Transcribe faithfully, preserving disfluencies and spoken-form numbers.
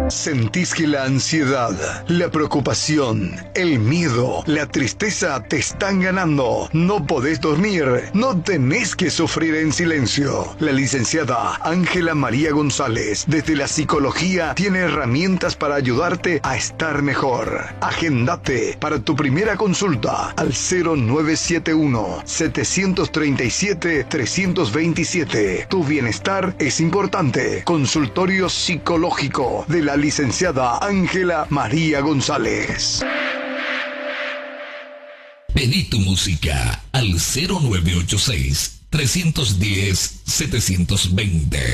¿Sentís que la ansiedad, la preocupación, el miedo, la tristeza te están ganando? ¿No podés dormir? No tenés que sufrir en silencio. La licenciada Ángela María González, desde la psicología, tiene herramientas para ayudarte a estar mejor. Agendate para tu primera consulta al cero nueve siete uno, siete tres siete, tres dos siete. Tu bienestar es importante. Consultorio psicológico de la licenciada Ángela María González. Pedí tu música al cero nueve ocho seis, tres uno cero, siete dos cero.